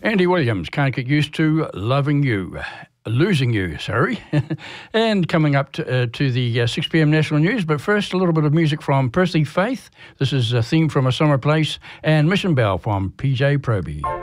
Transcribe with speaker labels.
Speaker 1: Andy Williams, Can't Get Used to Loving You. Losing You, sorry. And coming up to the 6 p.m. National News, but first a little bit of music from Percy Faith. This is a theme from A Summer Place, and Mission Bell from PJ Proby.